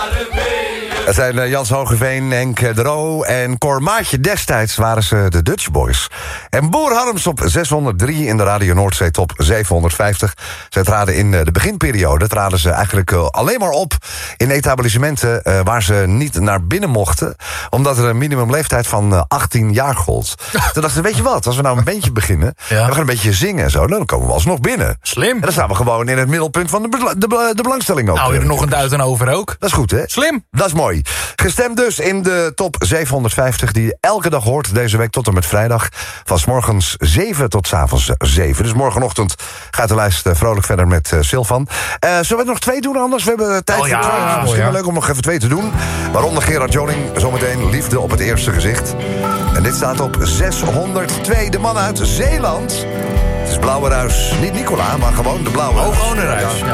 Het zijn Jans Hogeveen, Henk de Roo en Cor Maatje. Destijds waren ze de Dutch Boys. En Boer Harms op 603 in de Radio Noordzee top 750. Zij traden in de beginperiode ze eigenlijk alleen maar op in etablissementen waar ze niet naar binnen mochten, omdat er een minimumleeftijd van 18 jaar gold. Toen dachten ze, weet je wat, als we nou een bandje beginnen, en we gaan een beetje zingen en zo, dan komen we alsnog binnen. Slim. En dan staan we gewoon in het middelpunt van de belangstelling ook. Nou, er nog een duit en over ook. Dat is goed, hè? Slim. Dat is mooi. Gestemd dus in de top 750 die je elke dag hoort. Deze week tot en met vrijdag. Van 's morgens 7 tot 's avonds 7. Dus morgenochtend gaat de lijst vrolijk verder met Silvan. Zullen we er nog 2 doen anders? We hebben tijd voor 2. Misschien wel leuk om nog even 2 te doen. Waaronder Gerard Joling. Zometeen Liefde op het eerste gezicht. En dit staat op 602. De man uit Zeeland. Het is Blauwe Ruis. Niet Nicola, maar gewoon de Blauwe Ruis. Gewoon een ruis.